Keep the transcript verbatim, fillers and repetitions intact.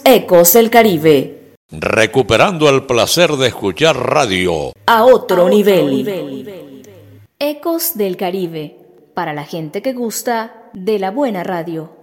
Ecos del Caribe. Recuperando el placer de escuchar radio. A otro, a otro nivel. nivel. Ecos del Caribe. Para la gente que gusta de la buena radio.